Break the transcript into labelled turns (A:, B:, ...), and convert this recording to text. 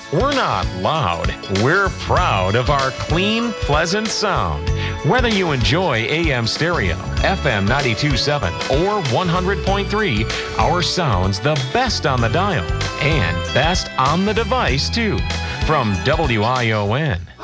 A: We're not loud. We're proud of our clean, pleasant sound. Whether you enjoy AM stereo, FM 92.7, or 100.3, our sound's the best on the dial and best on the device, too. From WION,